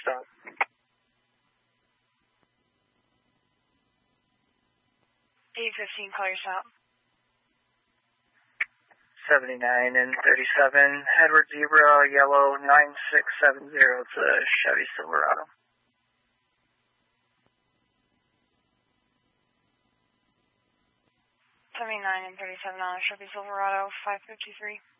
stop. D15, call your shop. 79 and 37, Edward Zebra, yellow 9670, it's a Chevy Silverado. 79 and 37 on a Chevy Silverado, 553.